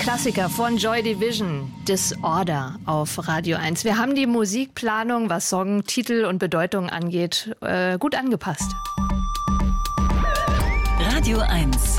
Klassiker von Joy Division, Disorder auf Radio 1. Wir haben die Musikplanung, was Song, Titel und Bedeutung angeht, gut angepasst. Radio 1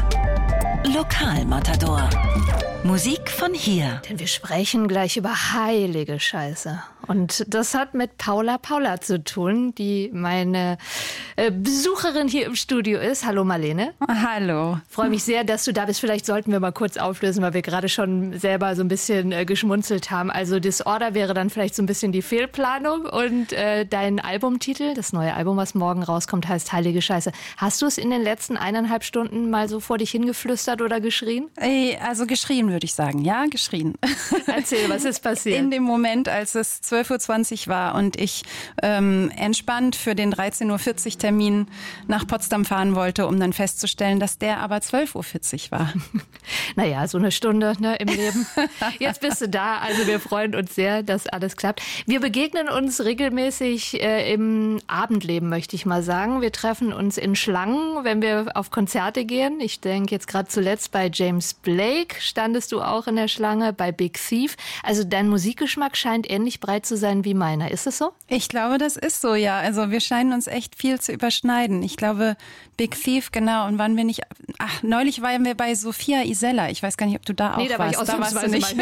Lokalmatador. Musik von hier. Denn wir sprechen gleich über heilige Scheiße. Und das hat mit Paula zu tun, die meine Besucherin hier im Studio ist. Hallo Marlene. Hallo. Freue mich sehr, dass du da bist. Vielleicht sollten wir mal kurz auflösen, weil wir gerade schon selber so ein bisschen geschmunzelt haben. Also Disorder wäre dann vielleicht so ein bisschen die Fehlplanung. Und dein Albumtitel, das neue Album, was morgen rauskommt, heißt Heilige Scheiße. Hast du es in den letzten 1,5 Stunden mal so vor dich hingeflüstert oder geschrien? Also geschrien, würde ich sagen. Ja, geschrien. Erzähl, was ist passiert? In dem Moment, als es 12.20 Uhr war und ich entspannt für den 13.40 Uhr Termin nach Potsdam fahren wollte, um dann festzustellen, dass der aber 12.40 Uhr war. Naja, so eine Stunde, ne, im Leben. Jetzt bist du da, also wir freuen uns sehr, dass alles klappt. Wir begegnen uns regelmäßig im Abendleben, möchte ich mal sagen. Wir treffen uns in Schlangen, wenn wir auf Konzerte gehen. Ich denke jetzt gerade zuletzt bei James Blake standest du auch in der Schlange, bei Big Thief. Also dein Musikgeschmack scheint ähnlich breit zu sein wie meiner. Ist es so? Ich glaube, das ist so, ja. Also wir scheinen uns echt viel zu überschneiden. Ich glaube, Big Thief, genau. Und waren wir nicht... Ach, neulich waren wir bei Sophia Isella. Ich weiß gar nicht, ob du da auch warst. Da war ich ausnahmsweise nicht.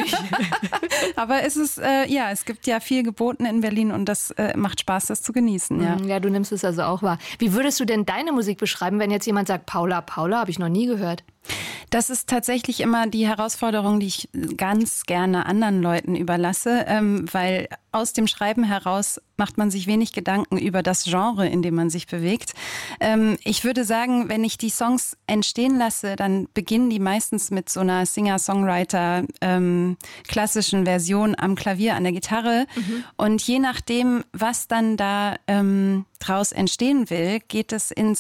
Aber es ist, es gibt ja viel geboten in Berlin und das macht Spaß, das zu genießen. Ja. Ja, du nimmst es also auch wahr. Wie würdest du denn deine Musik beschreiben, wenn jetzt jemand sagt, Paula, habe ich noch nie gehört? Das ist tatsächlich immer die Herausforderung, die ich ganz gerne anderen Leuten überlasse, weil aus dem Schreiben heraus macht man sich wenig Gedanken über das Genre, in dem man sich bewegt. Ich würde sagen, wenn ich die Songs entstehen lasse, dann beginnen die meistens mit so einer Singer-Songwriter klassischen Version am Klavier, an der Gitarre. Mhm. Und je nachdem, was dann da draus entstehen will, geht es in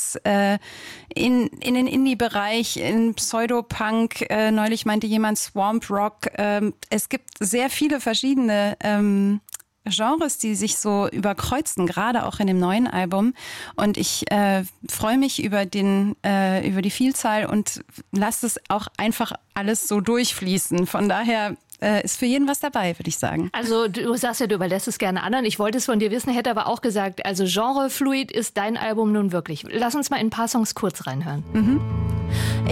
den Indie-Bereich, in Pseudo-Punk. Neulich meinte jemand Swamp Rock. Es gibt sehr viele verschiedene Genres, die sich so überkreuzen, gerade auch in dem neuen Album. Und ich freue mich über die Vielzahl und lasse es auch einfach alles so durchfließen. Von daher ist für jeden was dabei, würde ich sagen. Also du sagst ja, du überlässt es gerne anderen. Ich wollte es von dir wissen, hätte aber auch gesagt, also genrefluid ist dein Album nun wirklich. Lass uns mal in ein paar Songs kurz reinhören. Mhm.